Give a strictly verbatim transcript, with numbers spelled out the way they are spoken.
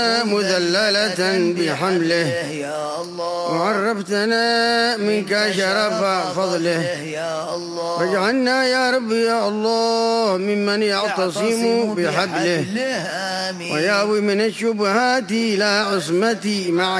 مذللة بحمله يا الله، وعرفتنا منك شرف فضله يا الله، واجعلنا يا رب يا الله ممن يعتصم بحبله آمين. وياوي من الشبهات إلى عصمتي مع